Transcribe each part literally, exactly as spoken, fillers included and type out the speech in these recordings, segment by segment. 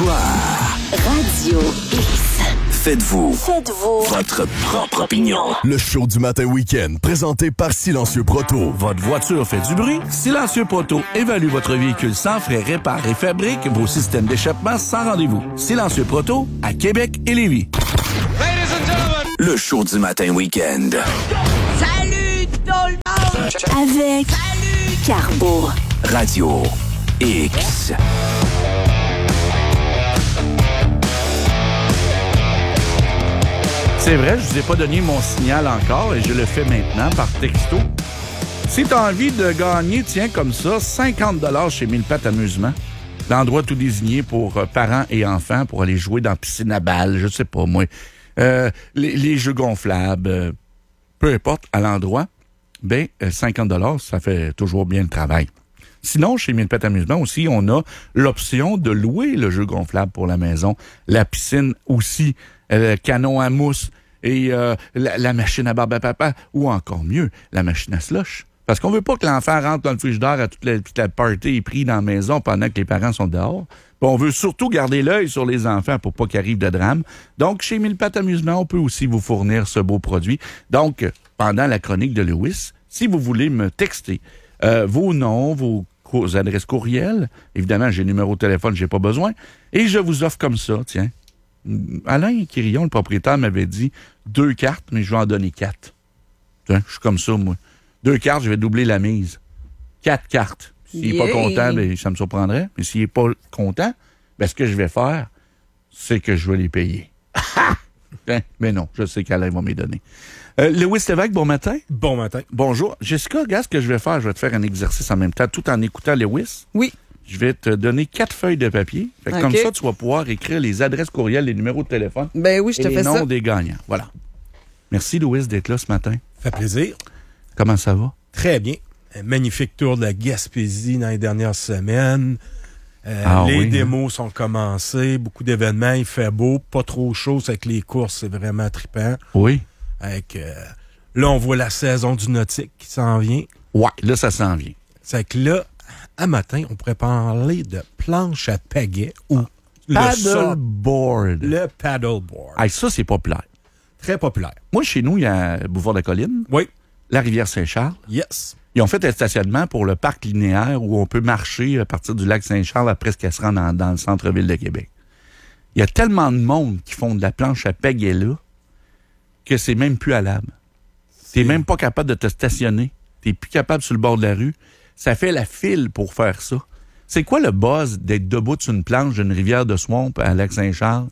Bonsoir. Radio X. Faites-vous. Faites-vous. Votre propre opinion. Le show du matin week-end, présenté par Silencieux Proto. Votre voiture fait du bruit? Silencieux Proto évalue votre véhicule sans frais, répare et fabrique vos systèmes d'échappement sans rendez-vous. Silencieux Proto, à Québec et Lévis. Ladies and gentlemen. Le show du matin week-end. Salut tout le monde! Avec Salut Carbo. Radio X. C'est vrai, je vous ai pas donné mon signal encore et je le fais maintenant par texto. Si tu as envie de gagner, tiens, comme ça, cinquante dollars chez Mille Pattes Amusement, l'endroit tout désigné pour euh, parents et enfants pour aller jouer dans la piscine à balles, je sais pas moi, euh, les, les jeux gonflables, euh, peu importe, à l'endroit, ben euh, cinquante dollars, ça fait toujours bien le travail. Sinon, chez Mille Pattes Amusement aussi, on a l'option de louer le jeu gonflable pour la maison, la piscine aussi, le canon à mousse et euh, la, la machine à barbe à papa, ou encore mieux, la machine à slush. Parce qu'on veut pas que l'enfant rentre dans le frigidaire à toute la, toute la party et pris dans la maison pendant que les parents sont dehors. Puis on veut surtout garder l'œil sur les enfants pour pas qu'il arrive de drame. Donc, chez Mille Pattes Amusement, on peut aussi vous fournir ce beau produit. Donc, pendant la chronique de Lewis, si vous voulez me texter euh, vos noms, vos vos adresses courriel. Évidemment, j'ai le numéro de téléphone, j'ai pas besoin. Et je vous offre comme ça, tiens. Alain Quirillon, le propriétaire, m'avait dit deux cartes, mais je vais en donner quatre. Tiens, je suis comme ça, moi. Deux cartes, je vais doubler la mise. Quatre cartes. S'il n'est pas content, ben, ça me surprendrait. Mais s'il n'est pas content, ben, ce que je vais faire, c'est que je vais les payer. Hein? Mais non, je sais qu'Alain va m'y donner. Euh, Lewis Lévesque, bon matin. Bon matin. Bonjour. Jessica, regarde ce que je vais faire. Je vais te faire un exercice en même temps, tout en écoutant Lewis. Oui. Je vais te donner quatre feuilles de papier. Fait que Okay. Comme ça, tu vas pouvoir écrire les adresses courriels, les numéros de téléphone. Ben oui, je te et fais les noms ça. des gagnants. Voilà. Merci, Louis, d'être là ce matin. Fait plaisir. Comment ça va? Très bien. Un magnifique tour de la Gaspésie dans les dernières semaines. Euh, Ah les oui, démos sont commencées. Beaucoup d'événements. Il fait beau. Pas trop chaud. C'est que les courses, c'est vraiment trippant. Oui. Avec, euh, là, on voit la saison du nautique qui s'en vient. Ouais, là, ça s'en vient. C'est que là, à matin, on pourrait parler de planche à pagaie ou le, sol- Paddleboard. le paddleboard. Hey, ça, c'est populaire. Très populaire. Moi, chez nous, il y a Boulevard de la Colline, Oui. la rivière Saint-Charles. Yes. Ils ont fait un stationnement pour le parc linéaire où on peut marcher à partir du lac Saint-Charles à presque à se rendre dans, dans le centre-ville de Québec. Il y a tellement de monde qui font de la planche à pagaie là que c'est même plus halable. T'es même pas capable de te stationner. T'es plus capable sur le bord de la rue. Ça fait la file pour faire ça. C'est quoi le buzz d'être debout sur une planche d'une rivière de Swamp à Lac-Saint-Charles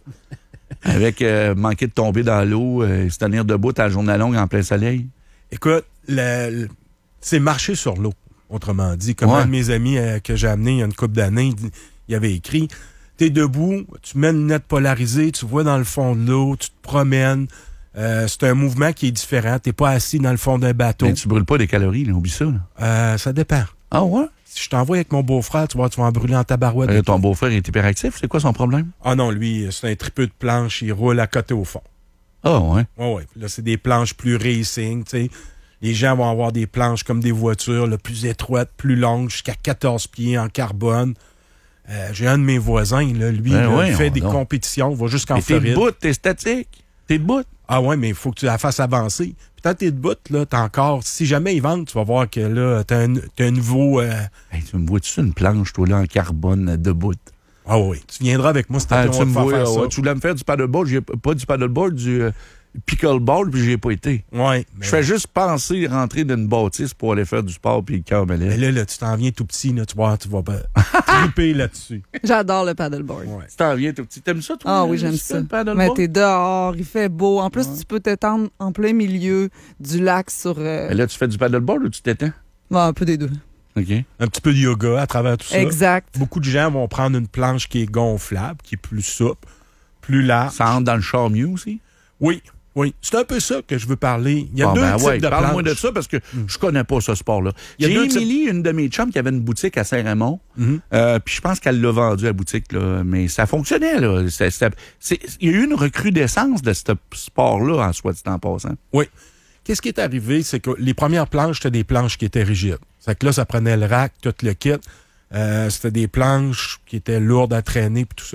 avec euh, manquer de tomber dans l'eau euh, et se tenir debout à la journée longue en plein soleil? Écoute, le, le- c'est marcher sur l'eau, autrement dit. Comme Ouais. un de mes amis euh, que j'ai amené il y a une couple d'années, il, il avait écrit, t'es debout, tu mets une lunette polarisée, tu vois dans le fond de l'eau, tu te promènes. Euh, c'est un mouvement qui est différent. T'es pas assis dans le fond d'un bateau. Mais tu brûles pas des calories, là, oublie ça. Là. Euh, ça dépend. Ah ouais? Si je t'envoie avec mon beau-frère, tu vois, tu vas en brûler en tabarouette. Euh, ton beau-frère est hyperactif, c'est quoi son problème? Ah non, lui, c'est un tripeux de planche, il roule à côté au fond. Ah ouais? Ouais, ouais. Là, c'est des planches plus racing, tu sais. Les gens vont avoir des planches comme des voitures, là, plus étroites, plus longues, jusqu'à quatorze pieds en carbone. Euh, j'ai un de mes voisins, là, lui, Ben là, ouais, il fait on des donc. compétitions, il va jusqu'en Mais t'es Floride. debout, t'es statique. T'es debout. Ah ouais, mais il faut que tu la fasses avancer. Puis quand t'es debout, là, t'as encore... Si jamais ils vendent, tu vas voir que là, t'as un, t'as un nouveau... euh, Hey, tu me vois-tu sur une planche, toi, là, en carbone, debout? Ah oui, tu viendras avec moi, c'était Ah, on tu va me te faire vois, faire ah ça. ouais, tu voulais me faire du paddleboard, j'ai pas du paddleboard, du euh, pickleball, puis j'y ai pas été. Ouais, mais, Je fais juste penser rentrer dans une bâtisse pour aller faire du sport puis le cœur me mais lève. là, là, tu t'en viens tout petit, là, tu vois, tu vas pas triper là-dessus. J'adore le paddleboard. Ouais. Tu t'en viens tout petit. T'aimes ça, toi? Ah le- oui, j'aime le ça. paddleboard? Mais t'es dehors, il fait beau. En plus, tu peux t'étendre en plein milieu du lac sur... euh, Mais là, tu fais du paddleboard ou tu t'étends? bon, un peu des deux. OK. Un petit peu de yoga à travers tout ça. Exact. Beaucoup de gens vont prendre une planche qui est gonflable, qui est plus souple, plus large. Ça entre dans le char mieux aussi? Oui, oui. C'est un peu ça que je veux parler. Il y a Ah, deux ben types ouais, de parle-moi planches. de ça parce que je connais pas ce sport-là. Il y a J'ai deux types- Émilie, une de mes chums, qui avait une boutique à Saint-Raymond. Mhm. Euh, puis je pense qu'elle l'a vendu à la boutique, là. Mais ça fonctionnait, là. C'est- c'est- c'est- Il y a eu une recrudescence de ce sport-là, en soit dit en passant. Oui. Qu'est-ce qui est arrivé, c'est que les premières planches, c'était des planches qui étaient rigides. C'est que là, ça prenait le rack, tout le kit. Euh, c'était des planches qui étaient lourdes à traîner puis tout ça.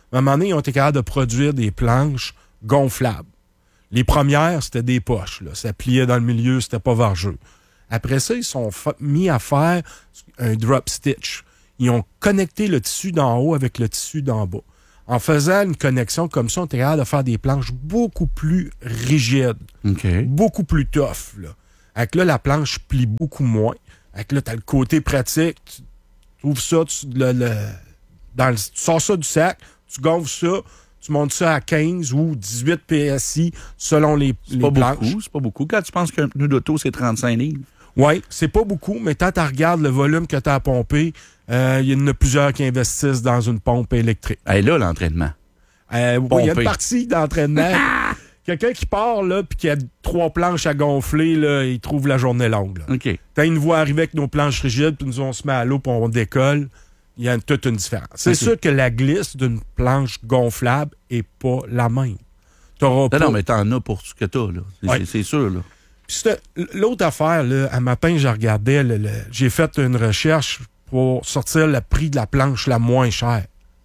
À un moment donné, ils ont été capables de produire des planches gonflables. Les premières, c'était des poches. Là. Ça pliait dans le milieu, c'était pas vargeux. Après ça, ils sont fa- mis à faire un drop stitch. Ils ont connecté le tissu d'en haut avec le tissu d'en bas. En faisant une connexion comme ça, on était capable de faire des planches beaucoup plus rigides, OK. beaucoup plus tough. Là. Avec là, la planche plie beaucoup moins. Avec là, tu as le côté pratique. Tu trouves ça, tu, le, le, dans le, tu sors ça du sac, tu gonfles ça, tu montes ça à quinze ou dix-huit P S I selon les, C'est les pas planches. beaucoup, c'est pas beaucoup. Quand tu penses qu'un pneu d'auto, c'est trente-cinq livres. Oui, c'est pas beaucoup, mais quand tu regardes le volume que tu as à pomper, euh, il y en a plusieurs qui investissent dans une pompe électrique. Et là, l'entraînement. Euh, oui, il y a Pomper. une partie d'entraînement. Quelqu'un qui part là puis qui a trois planches à gonfler, là, il trouve la journée longue. Là. OK. Quand il nous voit arriver avec nos planches rigides, puis nous on se met à l'eau, puis on décolle, il y a une, toute une différence. C'est OK. sûr que la glisse d'une planche gonflable est pas la même. T'auras Non, pas... non, mais t'en as pour ce que t'as, là. C'est, Ouais. c'est, c'est sûr, là. Puis c'est- l'autre affaire, là, un matin, je regardais, le- le- j'ai fait une recherche pour sortir le prix de la planche la moins chère.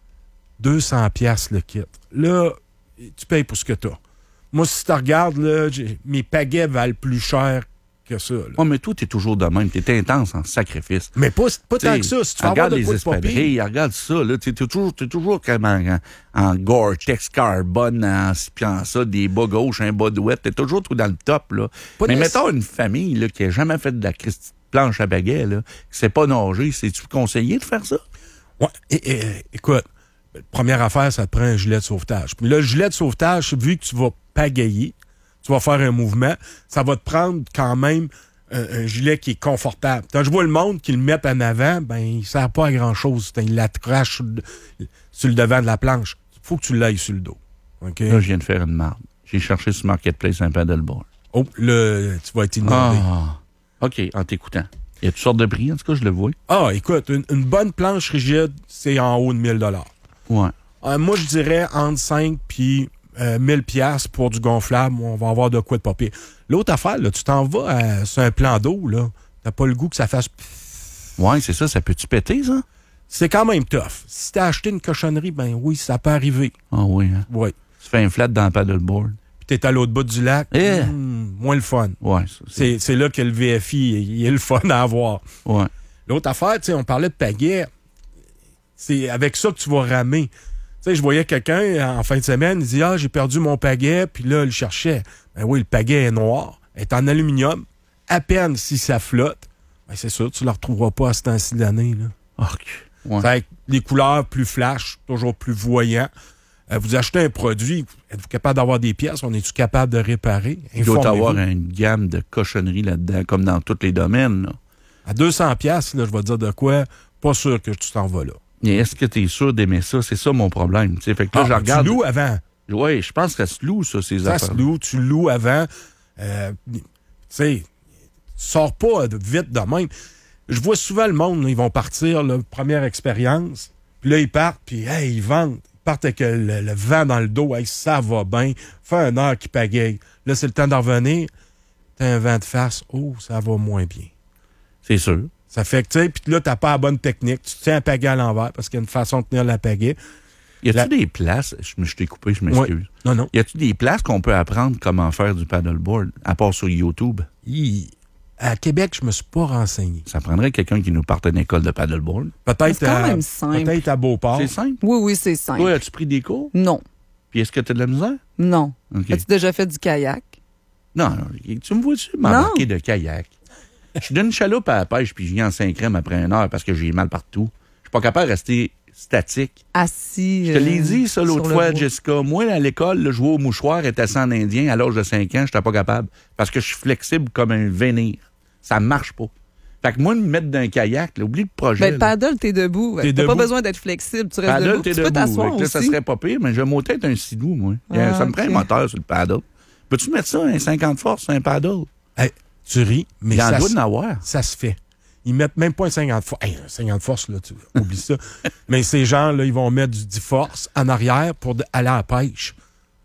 deux cents piastres le kit. Là, tu payes pour ce que t'as. Moi, si tu regardes, là, j'ai- mes pagaies valent plus cher que ça. Là. Oh, mais toi, t'es toujours de même. T'es intense en sacrifice. Mais pas, pas tant T'sais, que ça. Si tu veux avoir regarde de les quoi de pas pire. espadrilles, regarde ça, là. T'es, t'es toujours, t'es toujours comme en, en Gore-Tex Carbone, en ci pis en ça, des bas gauche, un bas douette. T'es toujours tout dans le top, là. Pas mais de- mettons une famille, là, qui a jamais fait de la christie de planche à baguette, là, qui sait pas nager, c'est-tu conseillé de faire ça? Ouais, et, et- écoute, première affaire, ça te prend un gilet de sauvetage. Puis le gilet de sauvetage, vu que tu vas pagayer, tu vas faire un mouvement, ça va te prendre quand même un, un gilet qui est confortable. Quand je vois le monde qui le met en avant, ben, il ne sert pas à grand-chose. Il l'accroche sur, le- sur le devant de la planche. Il faut que tu l'ailles sur le dos. OK? Là, je viens de faire une marde. J'ai cherché sur Marketplace un paddleboard. Oh, là, tu vas être inondé. Ah. OK, en t'écoutant. Il y a toutes sortes de prix, en tout cas, je le vois. Ah, écoute, une, une bonne planche rigide, c'est en haut de mille dollars. Ouais. Euh, moi, je dirais entre cinq puis euh, mille piastres pour du gonflable. On va avoir de quoi de papier. L'autre affaire, là, tu t'en vas à- sur un plan d'eau, là. T'as pas le goût que ça fasse... Ouais, c'est ça. Ça peut-tu péter, ça? C'est quand même tough. Si t'as acheté une cochonnerie, ben oui, ça peut arriver. Ah oui, hein? Oui. Tu fais un flat dans le paddleboard. Puis t'es à l'autre bout du lac, Eh. hmm, moins le fun. Ouais, ça, c'est... C'est, c'est là que le V F I, il est le fun à avoir. Ouais. L'autre affaire, tu sais, on parlait de pagaie. C'est avec ça que tu vas ramer. Tu sais, je voyais quelqu'un en fin de semaine, il dit « Ah, j'ai perdu mon pagaie. » Puis là, il le cherchait. Ben oui, le pagaie est noir, est en aluminium. À peine si ça flotte, ben c'est sûr, tu ne le retrouveras pas à ce temps-ci de l'année. Là. OK. Ouais. C'est avec les couleurs plus flash, toujours plus voyants. Euh, vous achetez un produit, êtes-vous capable d'avoir des pièces? On est-tu capable de réparer? Il doit Informez-vous. avoir une gamme de cochonneries là-dedans, comme dans tous les domaines, là. À deux cents piastres, là, je vais te dire de quoi, pas sûr que tu t'en vas là. Mais est-ce que tu es sûr d'aimer ça? C'est ça mon problème. Tu sais, fait que là, Ah, je regarde. Tu loues avant. Oui, je pense que ça se loue, ça, ces Ça affaires. se loue, tu loues avant. Euh, tu sais, sors pas de- vite de même. Je vois souvent le monde, là, ils vont partir, là, première expérience, puis là, ils partent, puis hey, ils vendent. Ils partent avec le, le vent dans le dos, hey, ça va bien, fait une heure qu'ils pagayent. Là, c'est le temps d'en revenir, t'as un vent de face, oh, ça va moins bien. C'est sûr. Ça fait que, tu sais, puis là, t'as pas la bonne technique, tu tiens un pagaie à l'envers, parce qu'il y a une façon de tenir la pagaie. Y a-tu La- des places, je, me- je t'ai coupé, je m'excuse. Ouais. Non, non. Y a-tu des places qu'on peut apprendre comment faire du paddleboard, à part sur YouTube? Hi. À Québec, je me suis pas renseigné. Ça prendrait quelqu'un qui nous parte une école de paddleboard. Peut-être C'est quand à, même simple. peut-être à Beauport. C'est simple. Oui, oui, c'est simple. Toi, as-tu pris des cours? Non, Puis est-ce que tu as de la misère? non. OK. As-tu déjà fait du kayak? Non, non, tu me vois-tu m'embarquer de kayak? Je suis d'une chaloupe à la pêche, puis je viens en cinq crèmes après une heure parce que j'ai mal partout. Je suis pas capable de rester statique. Assis. Je te l'ai euh, dit, ça, l'autre sur le fois, bois. Jessica. Moi, à l'école, là, jouer au mouchoir, être assis en indien à l'âge de cinq ans, je n'étais pas capable. Parce que je suis flexible comme un vénir. Ça marche pas. Fait que moi, me mettre dans un kayak, là, oublie le projet. Ben, là. paddle, t'es debout. T'es T'as pas debout. besoin d'être flexible. Tu restes Paddle, debout. t'es Tu peux debout. t'asseoir Fait que là, aussi. ça serait pas pire, mais je vais peut-être un sidou, moi. Ah, ça me prend ok. un moteur sur le paddle. Peux-tu mettre ça, un cinquante forces, un paddle? Hey, tu ris, mais Il y en ça, doit se- en avoir. ça se fait. Ils mettent même pas un cinquante force. Hey, un cinquante force, là, tu oublies ça. Mais ces gens-là, ils vont mettre du dix force en arrière pour de- aller à la pêche.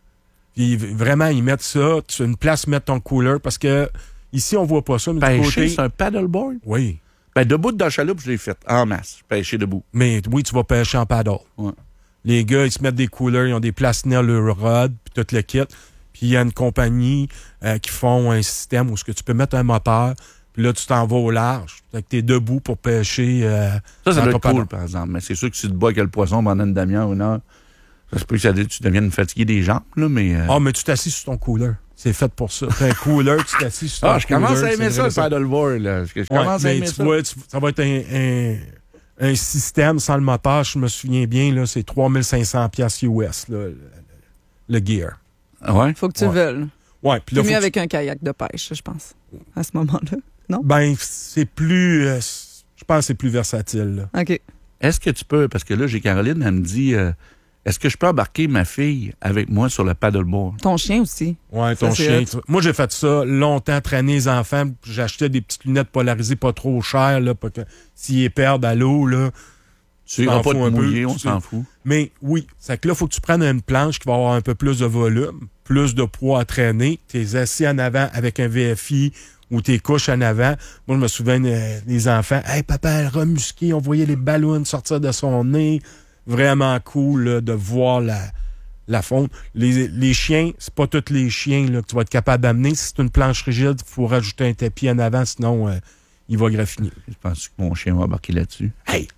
Puis v- vraiment, ils mettent ça. Tu as une place mettre ton cooler parce que ici, on voit pas ça, mais du Pêcher, côté... c'est un paddleboard? Oui. Ben, debout dans la chaloupe, je l'ai fait. En masse. Pêcher debout. Mais oui, tu vas pêcher en paddle. Ouais. Les gars, ils se mettent des coolers, ils ont des placinets le rod, puis tout le kit. Puis il y a une compagnie euh, qui font un système où ce que tu peux mettre un moteur, puis là, tu t'en vas au large. Fait que t'es debout pour pêcher. Euh, ça, ça doit être cool, par exemple. Mais c'est sûr que si tu te bats avec le poisson pendant une demi-heure, une heure, ça se peut que ça, tu deviennes fatigué des jambes, là, mais... Ah, euh... oh, mais tu t'assis sur ton cooler. C'est fait pour ça. T'as un cooler, tu t'assis sur ton ah, je cooler. commence à aimer ça, le paddleboard, là. Je commence ouais, à aimer mais tu ça. vois, tu, ça va être un, un, un système sans le moteur, je me souviens bien, là, c'est trois mille cinq cents piastres U S, là, le, le gear. Ah ouais? Faut que tu ouais. le veuilles. Ouais, c'est mieux avec tu... un kayak de pêche, je pense, à ce moment-là. Non? Ben, c'est plus... Euh, je pense que c'est plus versatile, là. OK. Est-ce que tu peux... Parce que là, j'ai Caroline, elle me dit... Euh, est-ce que je peux embarquer ma fille avec moi sur le paddleboard? Ton chien aussi. Oui, ton ça, chien. Moi, j'ai fait ça longtemps, traîner les enfants. J'achetais des petites lunettes polarisées pas trop chères, là, pour que s'ils perdent à l'eau, là... Tu n'iras pas te mouiller, on s'en fout. Mais oui, c'est que là, il faut que tu prennes une planche qui va avoir un peu plus de volume, plus de poids à traîner. Tu es assis en avant avec un V F I ou tes couches en avant. Moi, je me souviens euh, des enfants. « Hey, papa, elle remusqué, on voyait les ballons sortir de son nez. » Vraiment cool là, de voir la, la faune. Les, les chiens, c'est pas tous les chiens là, que tu vas être capable d'amener. Si c'est une planche rigide, il faut rajouter un tapis en avant, sinon euh, il va graffiner. Je pense que mon chien va embarquer là-dessus. Hey!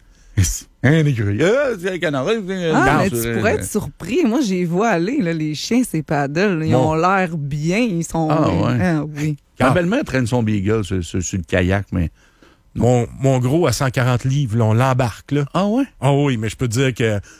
Un écureuil. Ah, c'est un canard. Ah, mais tu pourrais être surpris. Moi, j'y vois aller. Là, les chiens, c'est paddle. Ils bon. ont l'air bien. Ils sont... Ah, ouais. Ah, oui. Quand belle-mère traîne son beagle sur, sur, sur le kayak, mais... Mon, mon gros à cent quarante livres, là, on l'embarque. Là. Ah ouais? Ah oui, mais je peux te dire que euh,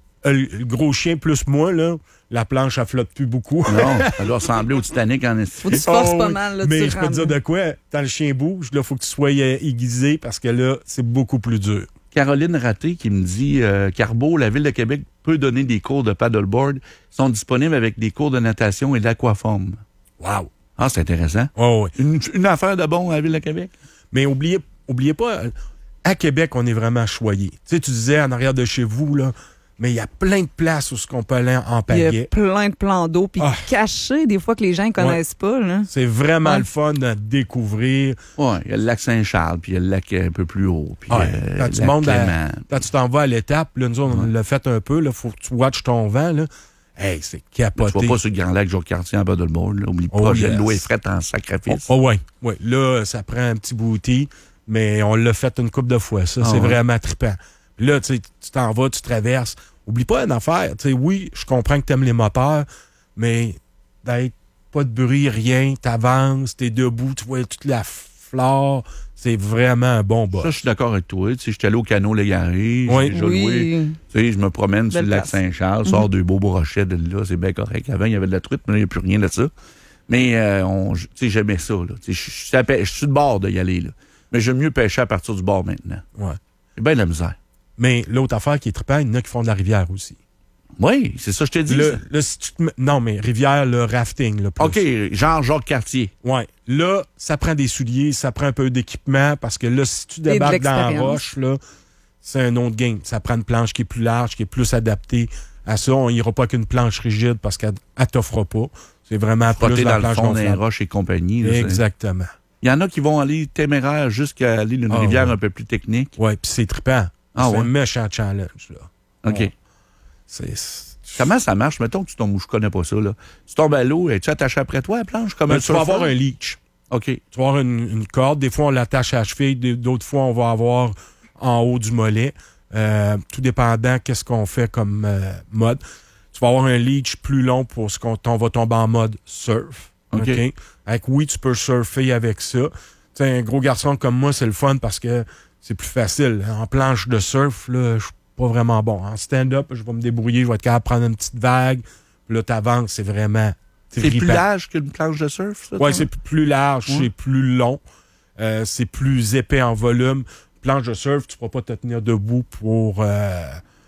le gros chien plus moi, là, la planche, elle flotte plus beaucoup. Non, ça doit ressembler au Titanic en Faut que tu forces oh, pas mal. Là, mais je peux te dire de quoi? Quand le chien bouge, il faut que tu sois euh, aiguisé parce que là, c'est beaucoup plus dur. Caroline Raté qui me dit euh, Carbo, la Ville de Québec peut donner des cours de paddleboard. Ils sont disponibles avec des cours de natation et d'aquaforme. Wow! Ah, c'est intéressant. Oh, oui. Une, une affaire de bon à la Ville de Québec. Mais oubliez Oubliez pas, à Québec, on est vraiment choyé. Tu sais, tu disais en arrière de chez vous, là, mais il y a plein de places où ce qu'on peut aller en pagaie. Il y a plein de plans d'eau, puis ah. cachés, des fois que les gens ne connaissent ouais. pas. Là. C'est vraiment ouais. le fun de découvrir. Oui, il y a le lac Saint-Charles, puis il y a le lac un peu plus haut. Puis ouais. euh, quand, tu montes à, quand tu t'en vas à l'étape, là, nous autres, on ouais. l'a fait un peu, il faut que tu watches ton vent. Là. Hey, c'est capoté. Tu vas pas sur le Grand Lac Jacques-Cartier en paddleboard. Là. Oublie oh, pas, yes. l'eau est frette en sacrifice. Oh, oh oui, ouais. Là, ça prend un petit bouti. Mais on l'a fait une couple de fois, ça. Ah, c'est ouais. vraiment trippant. Puis là, tu t'en vas, tu traverses. Oublie pas une affaire. T'sais, oui, je comprends que t'aimes les moteurs, mais d'être pas de bruit, rien, t'avances, t'es debout, tu vois toute la flore. C'est vraiment un bon bas. Ça, je suis d'accord avec toi. Je suis allé au canot Légaré. Oui. J'ai déjà oui. loué. Je me promène Belle sur le lac place. Saint-Charles, Mm-hmm. sors deux beaux brochets de là. C'est bien correct. Avant, il y avait de la truite, mais là, il n'y a plus rien de ça. Mais euh, on, j'aimais ça. Je suis sur le bord d'y aller. Là. Mais j'aime mieux pêcher à partir du bord maintenant. Ouais. C'est bien de la misère. Mais l'autre affaire qui est trippant, il y en a qui font de la rivière aussi. Oui, c'est ça que je t'ai dit. Le, le, si tu te, non, mais rivière, le rafting. Là, OK, genre Jacques-Cartier. Oui. Là, ça prend des souliers, ça prend un peu d'équipement, parce que là, si tu débarques de dans la roche, là, c'est un autre game. Ça prend une planche qui est plus large, qui est plus adaptée à ça. On n'ira pas qu'une planche rigide parce qu'elle ne t'offre pas. C'est vraiment Frotter plus dans la le planche fond des gonflable. roches et compagnie. Là, exactement. Il y en a qui vont aller téméraire jusqu'à aller d'une ah, rivière ouais. un peu plus technique. Oui, puis c'est trippant. Ah, c'est ouais. un méchant challenge. Là. OK. Ouais. C'est, c'est... Comment ça marche? Mettons que tu tombes, je connais pas ça, là. Tu tombes à l'eau, es-tu attaché après toi à la planche? Comme ben, un tu vas surfeur? avoir un leash. OK. Tu vas avoir une, une corde. Des fois, on l'attache à la cheville. D'autres fois, on va avoir en haut du mollet. Euh, tout dépendant qu'est-ce qu'on fait comme euh, mode. Tu vas avoir un leash plus long pour ce qu'on on va tomber en mode surf. OK. Okay? Avec, oui, tu peux surfer avec ça. Tu sais, un gros garçon comme moi, c'est le fun parce que c'est plus facile. En planche de surf, là, je suis pas vraiment bon. En stand-up, je vais me débrouiller, je vais être capable de prendre une petite vague. Puis là, t'avances, c'est vraiment... C'est plus large qu'une planche de surf, ça? Oui, c'est plus large, ouais. C'est plus long. Euh, c'est plus épais en volume. Planche de surf, tu ne pourras pas te tenir debout pour euh,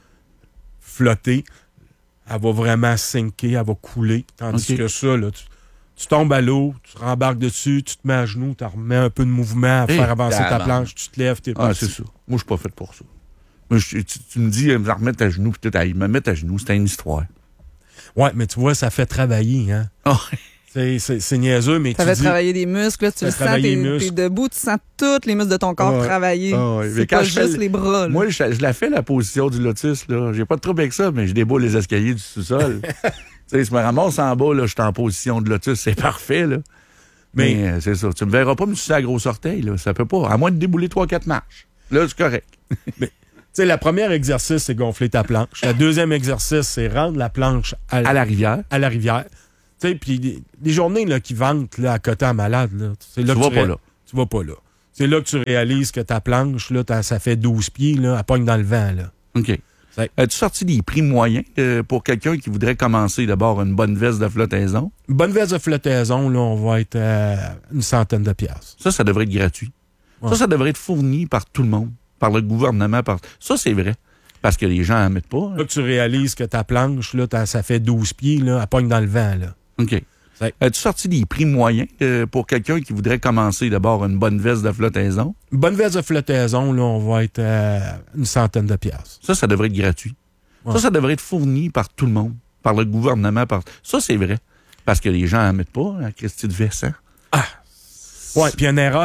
flotter. Elle va vraiment sinker, elle va couler. Tandis okay. que ça, là, tu, tu tombes à l'eau, tu rembarques dessus, tu te mets à genoux, tu remets un peu de mouvement à hey, faire avancer ta planche, tu te lèves, t'es ah, c'est ça. Moi, je suis pas fait pour ça. Moi, je, tu, tu me dis, me remettre à genoux, puis tout, me mettre à genoux, c'est une histoire. Oui, mais tu vois, ça fait travailler, hein? Oh. C'est, c'est, c'est niaiseux, mais ça tu fait dis... travailler des muscles, là, tu le sens, t'es, t'es debout, tu sens tous les muscles de ton corps oh, travailler. Oh, oui. C'est pas juste les bras. Là. Moi, je, je la fais, la position du lotus. Là. J'ai pas de trouble avec ça, mais je déboule les escaliers du sous-sol. Tu sais, je me ramasse en bas, là, je suis en position de lotus, c'est parfait. Là. Mais, mais euh, c'est ça. Tu me verras pas me sucer à grosse orteil. Là. Ça peut pas. À moins de débouler trois quatre marches. Là, c'est correct. Mais, tu sais, la première exercice, c'est gonfler ta planche. Le deuxième exercice, c'est rendre la planche à, à la rivière. À la rivière. Tu sais, puis des, des journées là, qui ventent là, à côté à malade, là, c'est là tu que vas tu pas ré... là. Tu vas pas là. C'est là que tu réalises que ta planche, là, ça fait douze pieds, là, elle pogne dans le vent. Là. OK. C'est... As-tu sorti des prix moyens euh, pour quelqu'un qui voudrait commencer d'abord une bonne veste de flottaison? Une bonne veste de flottaison, là, on va être à une centaine de piastres. Ça, ça devrait être gratuit. Ouais. Ça, ça devrait être fourni par tout le monde, par le gouvernement. Par... Ça, c'est vrai. Parce que les gens n'en mettent pas. Hein. Là que tu réalises que ta planche, là, ça fait douze pieds, là, elle pogne dans le vent. Là. OK. C'est... As-tu sorti des prix moyens euh, pour quelqu'un qui voudrait commencer d'abord une bonne veste de flottaison? Une bonne veste de flottaison, là, on va être à une centaine de piastres. Ça, ça devrait être gratuit. Ouais. Ça, ça devrait être fourni par tout le monde, par le gouvernement. Par... Ça, c'est vrai. Parce que les gens n'en mettent pas, la Christie de veste. Hein? Ah! Ouais, puis une erreur.